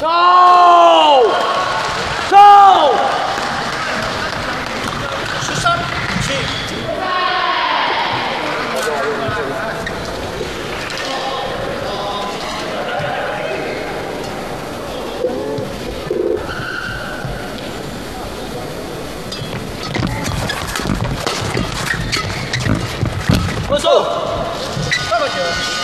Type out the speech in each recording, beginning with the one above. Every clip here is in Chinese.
我手，上个球。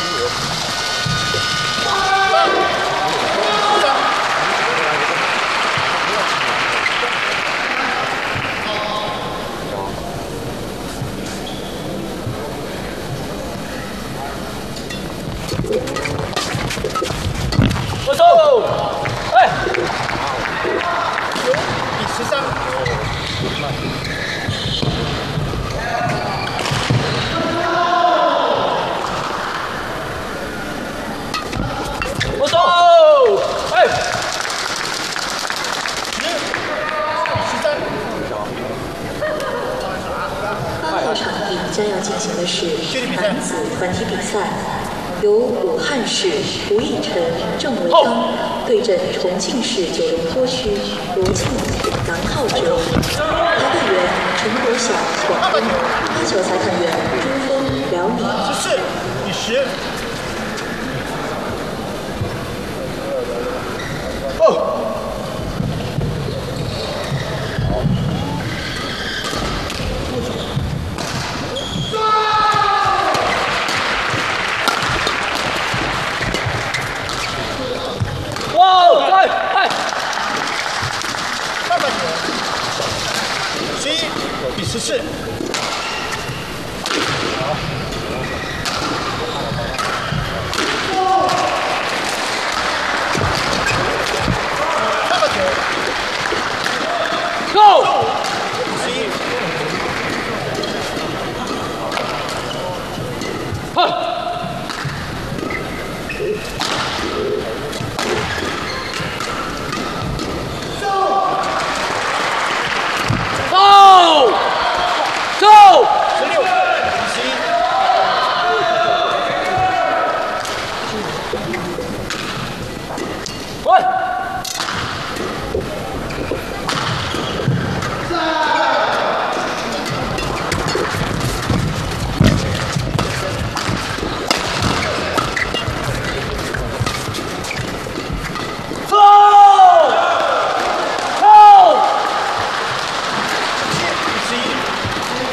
我手，哎，比13。我手，哎 8号场地将要进行的是男子团体比赛，由武汉市胡义辰、郑维刚对阵重庆市九龙坡区罗庆宇、杨浩哲。排队员陈国晓、广东；发球裁判员朱峰、辽宁。 14比10。上半球11比14。